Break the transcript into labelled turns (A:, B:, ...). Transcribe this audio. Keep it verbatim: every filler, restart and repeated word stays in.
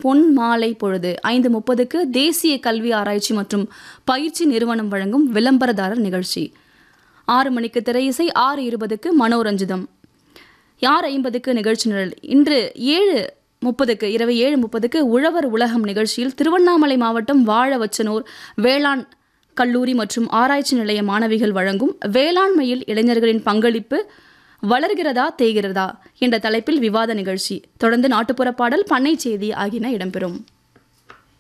A: பொன் மாலை பொழுது. ஐந்து முப்பதுக்கு தேசிய கல்வி ஆராய்ச்சி மற்றும் பயிற்சி நிறுவனம் வழங்கும் விளம்பரதாரர் நிகழ்ச்சி. ஆறு மணிக்கு திரையிசை. ஆறு இருபதுக்கு மனோரஞ்சிதம். ஆறு ஐம்பதுக்கு நிகழ்ச்சி நிரல். இன்று ஏழு முப்பதுக்கு இரவு ஏழு முப்பதுக்கு உழவர் உலகம் நிகழ்ச்சியில் திருவண்ணாமலை மாவட்டம் வாழவச்சனூர் வேளாண் கல்லூரி மற்றும் ஆராய்ச்சி நிலைய மாணவிகள் வழங்கும் வேளாண்மையில் இளைஞர்களின் பங்களிப்பு வளர்கிறதா தேய்கிறதா என்ற தலைப்பில் விவாத நிகழ்ச்சி. தொடர்ந்து நாட்டுப்புற பாடல், பண்ணை செய்தி ஆகியன இடம்பெறும்.